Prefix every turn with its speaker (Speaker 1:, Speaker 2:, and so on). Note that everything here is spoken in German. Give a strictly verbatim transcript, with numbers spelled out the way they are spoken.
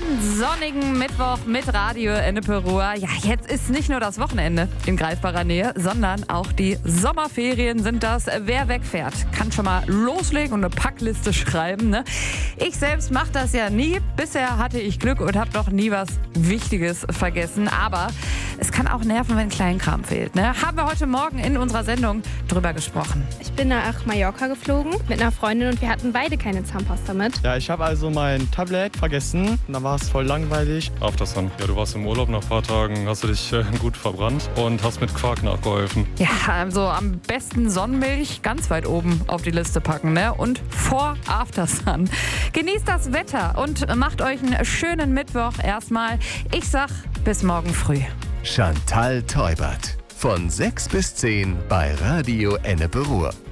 Speaker 1: schönen sonnigen Mittwoch mit Radio Ennepe-Ruhr. Ja, jetzt ist nicht nur das Wochenende in greifbarer Nähe, sondern auch die Sommerferien sind das. Wer wegfährt, kann schon mal loslegen und eine Packliste schreiben. Ne? Ich selbst mache das ja nie. Bisher hatte ich Glück und habe noch nie was Wichtiges vergessen. Aber es kann auch nerven, wenn Kleinkram fehlt. Ne? Haben wir heute Morgen in unserer Sendung drüber gesprochen.
Speaker 2: Ich bin nach Mallorca geflogen mit einer Freundin und wir hatten beide keine Zahnpasta mit.
Speaker 3: Ja, ich habe also mein Tablet vergessen. Da war es voll langweilig.
Speaker 4: Aftersun. Ja, du warst im Urlaub nach ein paar Tagen, hast du dich äh, gut verbrannt und hast mit Quark nachgeholfen.
Speaker 1: Ja, also am besten Sonnenmilch ganz weit oben auf die Liste packen, ne? Und vor Aftersun. Genießt das Wetter und macht euch einen schönen Mittwoch erstmal. Ich sag bis morgen früh.
Speaker 5: Chantal Teubert. Von sechs bis zehn bei Radio Ennepe-Ruhr.